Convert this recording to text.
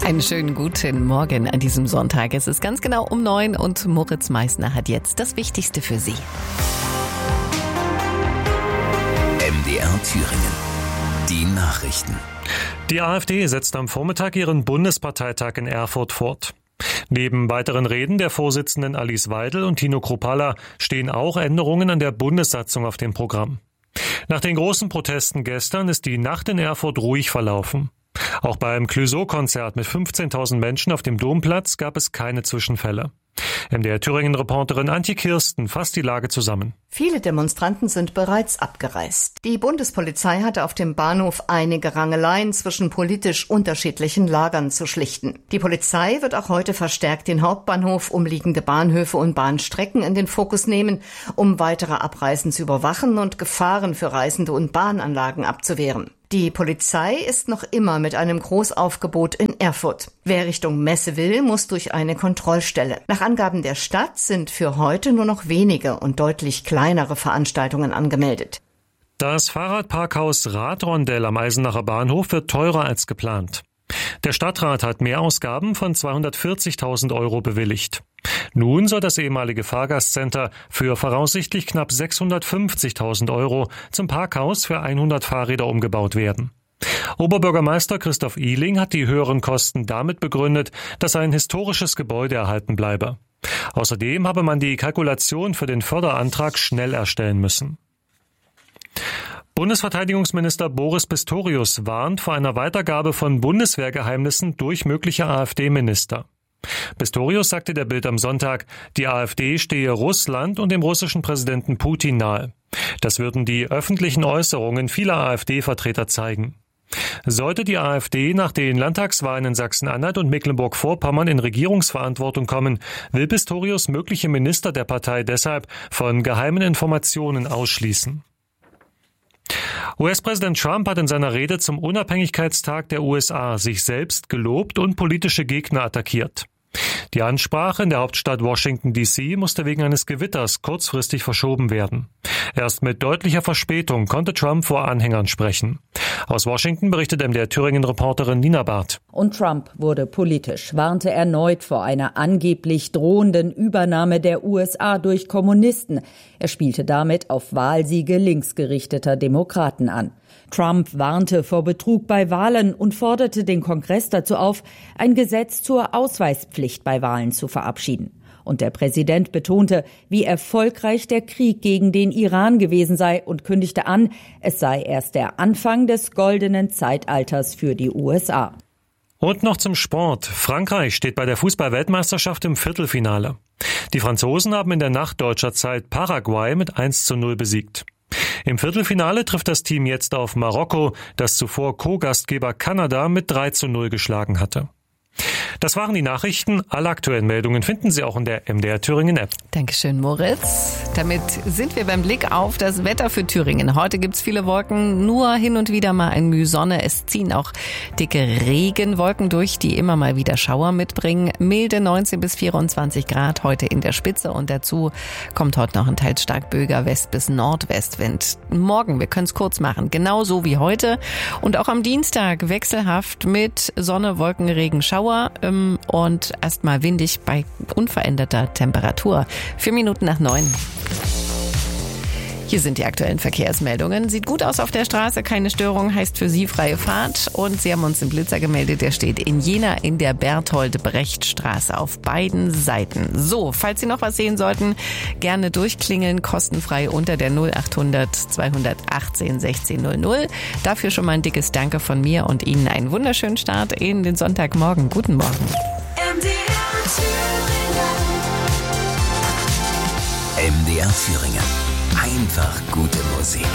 Einen schönen guten Morgen an diesem Sonntag. Es ist ganz genau um 9 und Moritz Meissner hat jetzt das Wichtigste für Sie. MDR Thüringen. Die Nachrichten. Die AfD setzt am Vormittag ihren Bundesparteitag in Erfurt fort. Neben weiteren Reden der Vorsitzenden Alice Weidel und Tino Kruppalla stehen auch Änderungen an der Bundessatzung auf dem Programm. Nach den großen Protesten gestern ist die Nacht in Erfurt ruhig verlaufen. Auch beim Clouseau-Konzert mit 15.000 Menschen auf dem Domplatz gab es keine Zwischenfälle. MDR-Thüringen-Reporterin Antje Kirsten fasst die Lage zusammen. Viele Demonstranten sind bereits abgereist. Die Bundespolizei hatte auf dem Bahnhof einige Rangeleien zwischen politisch unterschiedlichen Lagern zu schlichten. Die Polizei wird auch heute verstärkt den Hauptbahnhof, umliegende Bahnhöfe und Bahnstrecken in den Fokus nehmen, um weitere Abreisen zu überwachen und Gefahren für Reisende und Bahnanlagen abzuwehren. Die Polizei ist noch immer mit einem Großaufgebot in Erfurt. Wer Richtung Messe will, muss durch eine Kontrollstelle. Nach Angaben der Stadt sind für heute nur noch wenige und deutlich kleinere Veranstaltungen angemeldet. Das Fahrradparkhaus Radrondell am Eisenacher Bahnhof wird teurer als geplant. Der Stadtrat hat Mehrausgaben von 240.000 € bewilligt. Nun soll das ehemalige Fahrgastcenter für voraussichtlich knapp 650.000 € zum Parkhaus für 100 Fahrräder umgebaut werden. Oberbürgermeister Christoph Ihling hat die höheren Kosten damit begründet, dass ein historisches Gebäude erhalten bleibe. Außerdem habe man die Kalkulation für den Förderantrag schnell erstellen müssen. Bundesverteidigungsminister Boris Pistorius warnt vor einer Weitergabe von Bundeswehrgeheimnissen durch mögliche AfD-Minister. Pistorius sagte der Bild am Sonntag, die AfD stehe Russland und dem russischen Präsidenten Putin nahe. Das würden die öffentlichen Äußerungen vieler AfD-Vertreter zeigen. Sollte die AfD nach den Landtagswahlen in Sachsen-Anhalt und Mecklenburg-Vorpommern in Regierungsverantwortung kommen, will Pistorius mögliche Minister der Partei deshalb von geheimen Informationen ausschließen. US-Präsident Trump hat in seiner Rede zum Unabhängigkeitstag der USA sich selbst gelobt und politische Gegner attackiert. Die Ansprache in der Hauptstadt Washington D.C. musste wegen eines Gewitters kurzfristig verschoben werden. Erst mit deutlicher Verspätung konnte Trump vor Anhängern sprechen. Aus Washington berichtet MDR-Thüringen-Reporterin Nina Barth. Und Trump wurde politisch, warnte erneut vor einer angeblich drohenden Übernahme der USA durch Kommunisten. Er spielte damit auf Wahlsiege linksgerichteter Demokraten an. Trump warnte vor Betrug bei Wahlen und forderte den Kongress dazu auf, ein Gesetz zur Ausweispflicht bei Wahlen zu verabschieden. Und der Präsident betonte, wie erfolgreich der Krieg gegen den Iran gewesen sei und kündigte an, es sei erst der Anfang des goldenen Zeitalters für die USA. Und noch zum Sport. Frankreich steht bei der Fußball-Weltmeisterschaft im Viertelfinale. Die Franzosen haben in der Nacht deutscher Zeit Paraguay mit 1:0 besiegt. Im Viertelfinale trifft das Team jetzt auf Marokko, das zuvor Co-Gastgeber Kanada mit 3:0 geschlagen hatte. Das waren die Nachrichten. Alle aktuellen Meldungen finden Sie auch in der MDR Thüringen App. Dankeschön, Moritz. Damit sind wir beim Blick auf das Wetter für Thüringen. Heute gibt's viele Wolken, nur hin und wieder mal ein Müh Sonne. Es ziehen auch dicke Regenwolken durch, die immer mal wieder Schauer mitbringen. Milde 19 bis 24 Grad heute in der Spitze und dazu kommt heute noch ein teils stark böiger West- bis Nordwestwind. Morgen, wir können es kurz machen, genauso wie heute. Und auch am Dienstag wechselhaft mit Sonne, Wolken, Regen, Schauer. Und erstmal windig bei unveränderter Temperatur. 4 Minuten nach 9. Hier sind die aktuellen Verkehrsmeldungen. Sieht gut aus auf der Straße, keine Störung, heißt für Sie freie Fahrt. Und Sie haben uns den Blitzer gemeldet, der steht in Jena in der Berthold-Brecht-Straße auf beiden Seiten. So, falls Sie noch was sehen sollten, gerne durchklingeln, kostenfrei unter der 0800 218 1600. Dafür schon mal ein dickes Danke von mir und Ihnen einen wunderschönen Start in den Sonntagmorgen. Guten Morgen. MDR Thüringen. Einfach gute Musik.